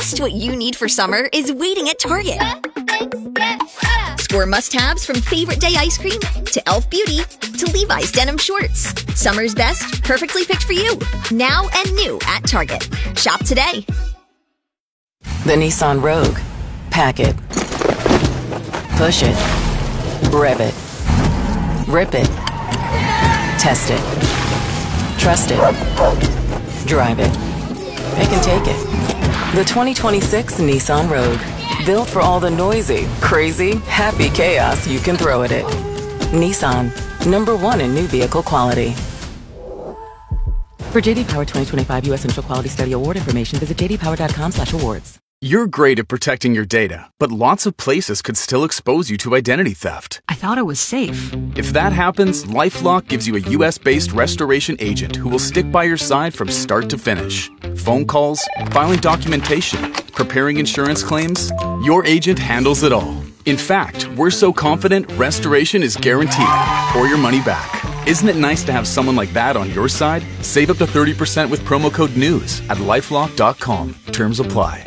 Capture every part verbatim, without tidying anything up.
Just what you need for summer is waiting at Target. Score must-haves from favorite day ice cream to e l f Beauty to Levi's denim shorts. Summer's best, perfectly picked for you. Now and new at Target. Shop today. The Nissan Rogue. Pack it. Push it. Rev it. Rip it. Test it. Trust it. Drive it. It can take it. The twenty twenty-six Nissan Rogue. Built for all the noisy, crazy, happy chaos you can throw at it. Nissan. Number one in new vehicle quality. For J D Power twenty twenty-five U S Initial Quality Study Award information, visit j d power dot com slash awards. You're great at protecting your data, but lots of places could still expose you to identity theft. I thought it was safe. If that happens, LifeLock gives you a U S-based restoration agent who will stick by your side from start to finish. Phone calls, filing documentation, preparing insurance claims, your agent handles it all. In fact, we're so confident restoration is guaranteed or your money back. Isn't it nice to have someone like that on your side? Save up to thirty percent with promo code NEWS at lifelock dot com. Terms apply.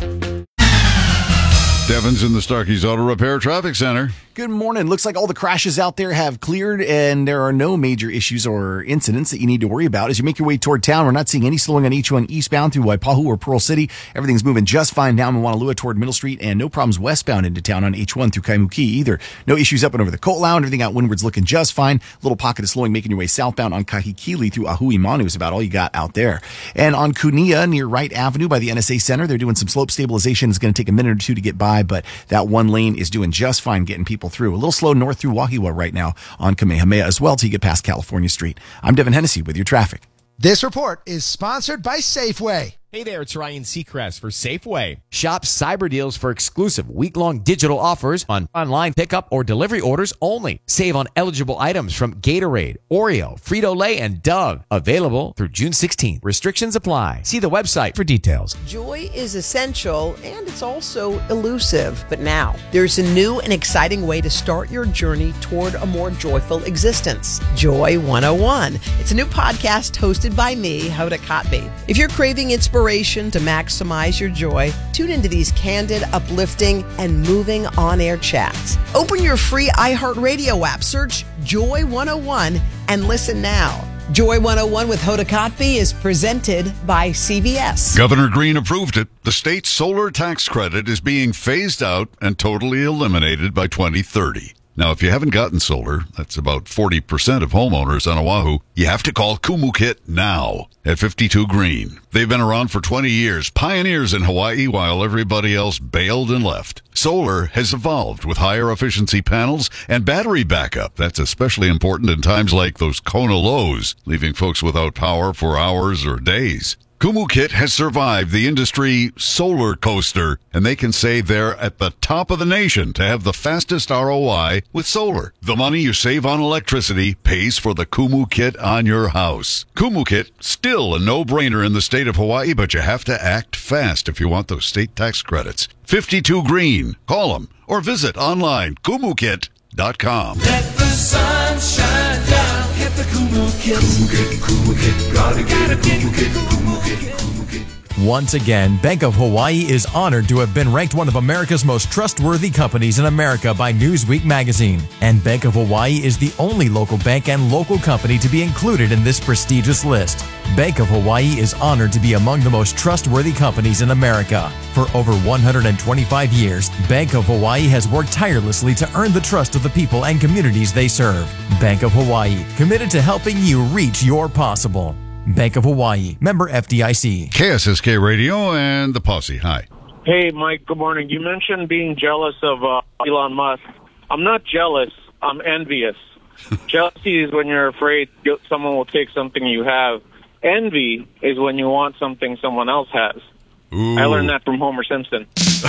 Devin's in the Starkey's Auto Repair Traffic Center. Good morning. Looks like all the crashes out there have cleared and there are no major issues or incidents that you need to worry about. As you make your way toward town, we're not seeing any slowing on H one eastbound through Waipahu or Pearl City. Everything's moving just fine down in Wanalua toward Middle Street, and no problems westbound into town on H one through Kaimuki either. No issues up and over the Koolau. Everything out windward's looking just fine. Little pocket of slowing making your way southbound on Kahikili through Ahui Manu is about all you got out there. And on Kunia near Wright Avenue by the N S A Center, they're doing some slope stabilization. It's going to take a minute or two to get by, but that one lane is doing just fine getting people through. A little slow north through Wahiwa right now on Kamehameha as well till you get past California Street. I'm Devin Hennessy with your traffic. This report is sponsored by Safeway. Hey there, it's Ryan Seacrest for Safeway. Shop cyber deals for exclusive week-long digital offers on online pickup or delivery orders only. Save on eligible items from Gatorade, Oreo, Frito-Lay, and Dove. Available through June sixteenth. Restrictions apply. See the website for details. Joy is essential and it's also elusive. But now, there's a new and exciting way to start your journey toward a more joyful existence. Joy one oh one. It's a new podcast hosted by me, Hoda Kotb. If you're craving inspiration, Inspiration to maximize your joy, tune into these candid, uplifting, and moving on-air chats. Open your free iHeartRadio app, search Joy one oh one, and listen now. Joy one oh one with Hoda Kotb is presented by C V S. Governor Green approved it. The state solar tax credit is being phased out and totally eliminated by twenty thirty. Now, if you haven't gotten solar, that's about forty percent of homeowners on Oahu, you have to call Kumukit now at fifty-two Green. They've been around for twenty years, pioneers in Hawaii while everybody else bailed and left. Solar has evolved with higher efficiency panels and battery backup. That's especially important in times like those Kona lows, leaving folks without power for hours or days. Kumukit has survived the industry solar coaster, and they can say they're at the top of the nation to have the fastest R O I with solar. The money you save on electricity pays for the Kumukit on your house. Kumukit, still a no-brainer in the state of Hawaii, but you have to act fast if you want those state tax credits. fifty-two Green. Call them or visit online, kumukit dot com. Let the sun shine down. Hit the Kumukit. Kumukit, Kumukit. Gotta get a Kumukit, Kumukit, Kumukit. Once again, Bank of Hawaii is honored to have been ranked one of America's most trustworthy companies in America by Newsweek magazine. And Bank of Hawaii is the only local bank and local company to be included in this prestigious list. Bank of Hawaii is honored to be among the most trustworthy companies in America. For over one hundred twenty-five years, Bank of Hawaii has worked tirelessly to earn the trust of the people and communities they serve. Bank of Hawaii, committed to helping you reach your possible. Bank of Hawaii, member F D I C. K S S K Radio and the Posse. Hi. Hey, Mike. Good morning. You mentioned being jealous of uh, Elon Musk. I'm not jealous. I'm envious. Jealousy is when you're afraid someone will take something you have. Envy is when you want something someone else has. Ooh. I learned that from Homer Simpson.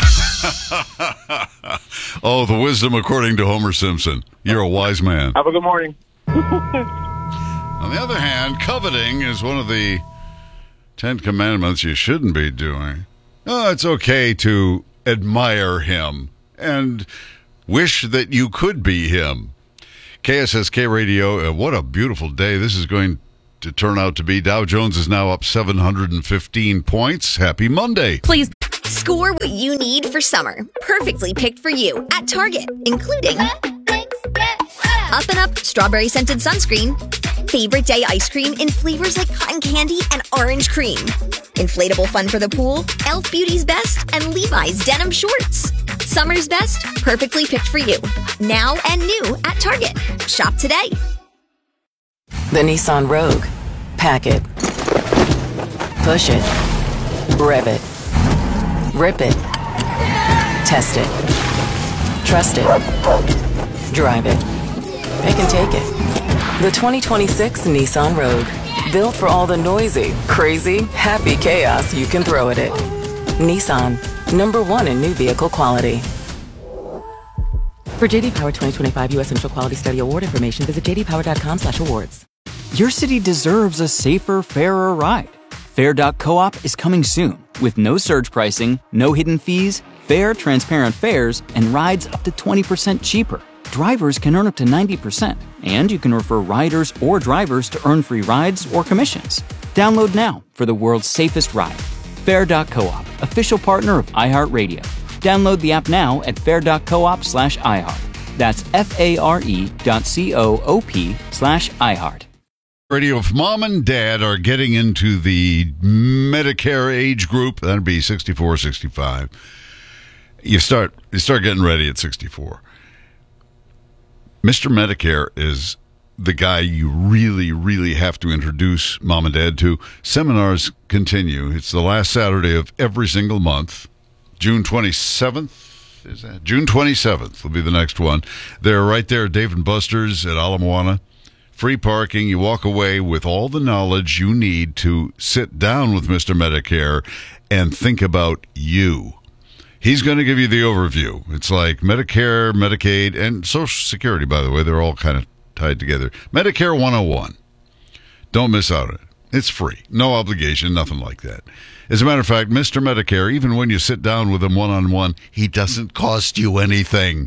Oh, the wisdom according to Homer Simpson. You're a wise man. Have a good morning. On the other hand, coveting is one of the Ten Commandments you shouldn't be doing. Oh, it's okay to admire him and wish that you could be him. K S S K Radio, uh, what a beautiful day this is going to turn out to be. Dow Jones is now up seven hundred fifteen points. Happy Monday. Please. Score what you need for summer, perfectly picked for you at Target, including Up and Up Strawberry Scented Sunscreen, Favorite Day Ice Cream in flavors like cotton candy and orange cream, Inflatable Fun for the Pool, e l f Beauty's Best, and Levi's Denim Shorts. Summer's best, perfectly picked for you. Now and new at Target. Shop today. The Nissan Rogue. Pack it. Push it. Rev it. Rip it. Test it. Trust it. Drive it. Pick and take it. The twenty twenty-six Nissan Rogue. Built for all the noisy, crazy, happy chaos you can throw at it. Nissan. Number one in new vehicle quality. For J D Power twenty twenty-five U S Initial Quality Study Award information, visit j d power dot com slash awards. Your city deserves a safer, fairer ride. Fair dot coop is coming soon with no surge pricing, no hidden fees, fair, transparent fares, and rides up to twenty percent cheaper. Drivers can earn up to ninety percent, and you can refer riders or drivers to earn free rides or commissions. Download now for the world's safest ride. Fair dot coop, official partner of iHeartRadio. Download the app now at fair dot coop slash iHeart. That's F-A-R-E dot C-O-O-P slash iHeart. Radio, if mom and dad are getting into the Medicare age group, that'd be sixty-four, sixty-five. You start, you start getting ready at sixty-four. Mister Medicare is the guy you really, really have to introduce mom and dad to. Seminars continue. It's the last Saturday of every single month. June twenty-seventh, is that? June twenty-seventh will be the next one. They're right there at Dave and Buster's at Ala Moana. Free parking. You walk away with all the knowledge you need to sit down with Mister Medicare and think about you. He's going to give you the overview. It's like Medicare, Medicaid, and Social Security, by the way. They're all kind of tied together. Medicare one oh one. Don't miss out on it. It's free. No obligation, nothing like that. As a matter of fact, Mister Medicare, even when you sit down with him one-on-one, he doesn't cost you anything.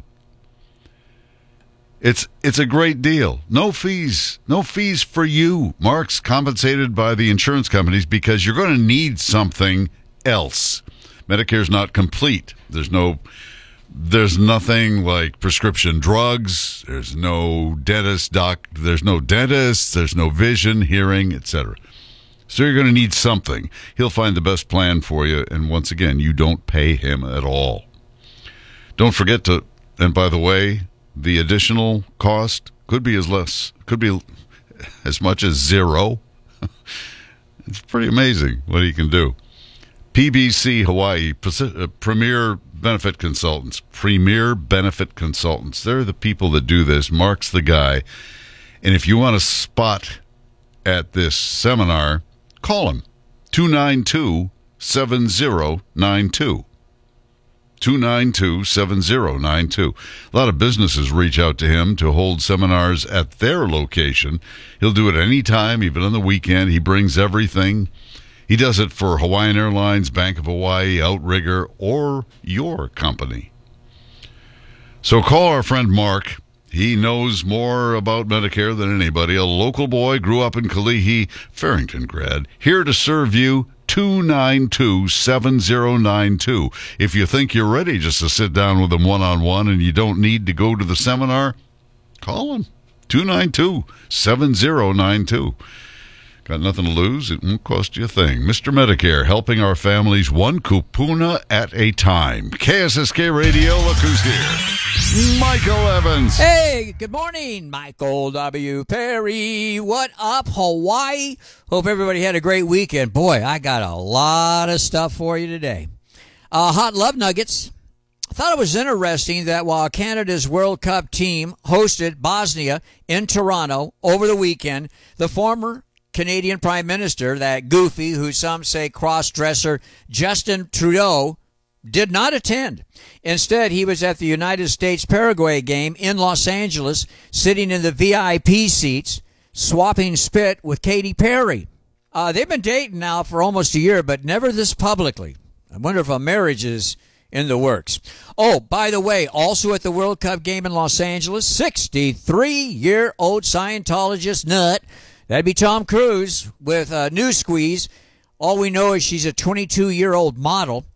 It's it's a great deal. No fees. No fees for you. Mark's compensated by the insurance companies because you're going to need something else. Medicare's not complete. There's no there's nothing like prescription drugs. There's no dentist doc. There's no dentist. There's no vision, hearing, et cetera. So you're going to need something. He'll find the best plan for you. And once again, you don't pay him at all. Don't forget to, and by the way, the additional cost could be as less, could be as much as zero. It's pretty amazing what he can do. P B C Hawaii, Premier Benefit Consultants, Premier Benefit Consultants. They're the people that do this. Mark's the guy. And if you want a spot at this seminar, call him, two nine two, seven zero nine two. two nine two, seven zero nine two. A lot of businesses reach out to him to hold seminars at their location. He'll do it anytime, even on the weekend. He brings everything. He does it for Hawaiian Airlines, Bank of Hawaii, Outrigger, or your company. So call our friend Mark. He knows more about Medicare than anybody. A local boy, grew up in Kalihi, Farrington grad. Here to serve you, two nine two, seven zero nine two. If you think you're ready just to sit down with him one-on-one and you don't need to go to the seminar, call him, two nine two, seven zero nine two. Got nothing to lose? It won't cost you a thing. Mister Medicare, helping our families one kupuna at a time. K S S K Radio, look who's here. Michael Evans. Hey, good morning, Michael W. Perry. What up, Hawaii? Hope everybody had a great weekend. Boy, I got a lot of stuff for you today. Uh, hot love nuggets. I thought it was interesting that while Canada's World Cup team hosted Bosnia in Toronto over the weekend, the former Canadian Prime Minister, that goofy, who some say cross-dresser, Justin Trudeau, did not attend. Instead, he was at the United States-Paraguay game in Los Angeles, sitting in the V I P seats, swapping spit with Katy Perry. Uh, they've been dating now for almost a year, but never this publicly. I wonder if a marriage is in the works. Oh, by the way, also at the World Cup game in Los Angeles, sixty-three-year-old Scientologist nut, that'd be Tom Cruise with uh, New Squeeze. All we know is she's a twenty-two-year-old model.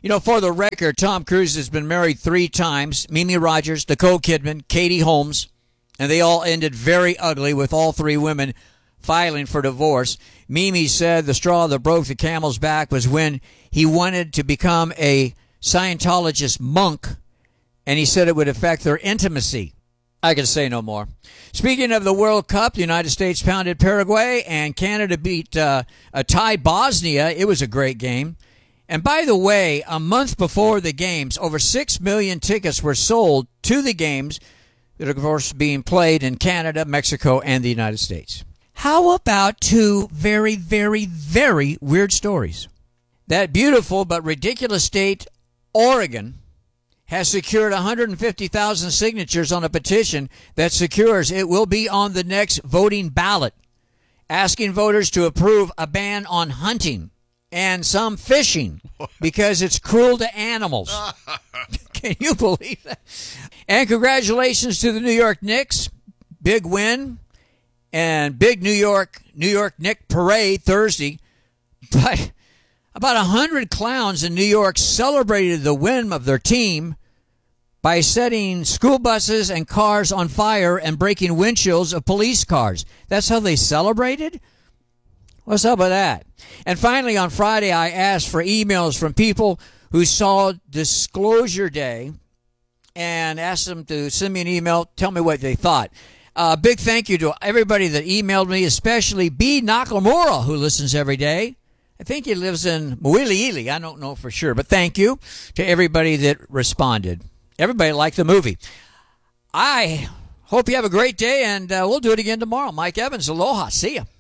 You know, for the record, Tom Cruise has been married three times. Mimi Rogers, Nicole Kidman, Katie Holmes, and they all ended very ugly with all three women filing for divorce. Mimi said the straw that broke the camel's back was when he wanted to become a Scientologist monk, and he said it would affect their intimacy. I can say no more. Speaking of the World Cup, the United States pounded Paraguay, and Canada beat uh, a tied Bosnia. It was a great game. And by the way, a month before the games, over six million tickets were sold to the games that are, of course, being played in Canada, Mexico, and the United States. How about two very, very, very weird stories? That beautiful but ridiculous state, Oregon, has secured one hundred fifty thousand signatures on a petition that secures it will be on the next voting ballot, asking voters to approve a ban on hunting and some fishing because it's cruel to animals. Can you believe that? And congratulations to the New York Knicks. Big win and big New York New York Knick parade Thursday. But about one hundred clowns in New York celebrated the win of their team by setting school buses and cars on fire and breaking windshields of police cars. That's how they celebrated? What's up with that? And finally, on Friday, I asked for emails from people who saw Disclosure Day and asked them to send me an email, tell me what they thought. A uh, big thank you to everybody that emailed me, especially B. Nakamura, who listens every day. I think he lives in Mawili-Ili. I don't know for sure, but thank you to everybody that responded. Everybody liked the movie. I hope you have a great day, and uh, we'll do it again tomorrow. Mike Evans, aloha. See ya.